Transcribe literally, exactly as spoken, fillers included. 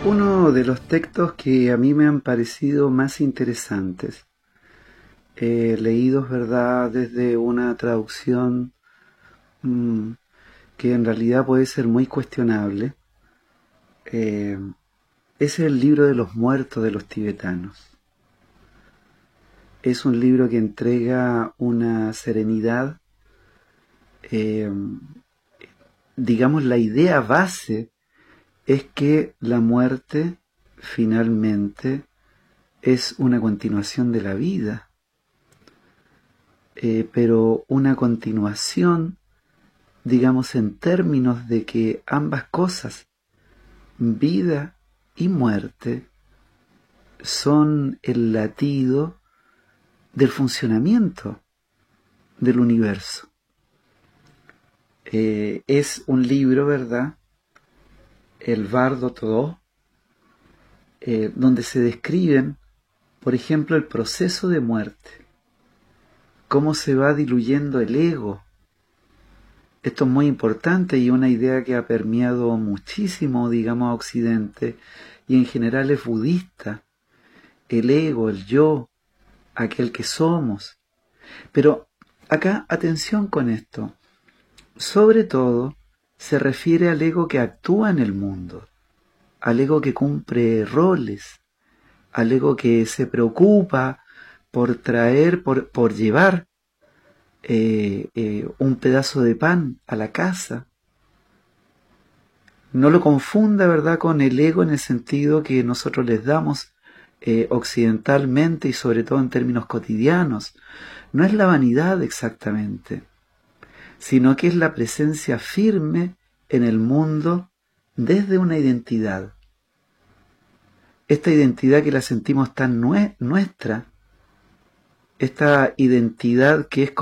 Uno de los textos que a mí me han parecido más interesantes, eh, leídos, ¿verdad?, desde una traducción mmm, que en realidad puede ser muy cuestionable, eh, es el libro de los muertos de los tibetanos. Es un libro que entrega una serenidad, eh, digamos, la idea base es que la muerte finalmente es una continuación de la vida, eh, pero una continuación, digamos, en términos de que ambas cosas, vida y muerte, son el latido del funcionamiento del universo. Eh, es un libro, ¿verdad?, el Bardo Thodol, eh, donde se describen, por ejemplo, el proceso de muerte, cómo se va diluyendo el ego. Esto es muy importante y una idea que ha permeado muchísimo, digamos, a Occidente, y en general es budista. El ego, el yo, aquel que somos. Pero acá, atención con esto. Sobre todo, se refiere al ego que actúa en el mundo, al ego que cumple roles, al ego que se preocupa por traer, por, por llevar eh, eh, un pedazo de pan a la casa. No lo confunda, ¿verdad?, con el ego en el sentido que nosotros les damos eh, occidentalmente y sobre todo en términos cotidianos. No es la vanidad exactamente, sino que es la presencia firme en el mundo desde una identidad. Esta identidad que la sentimos tan nue- nuestra, esta identidad que es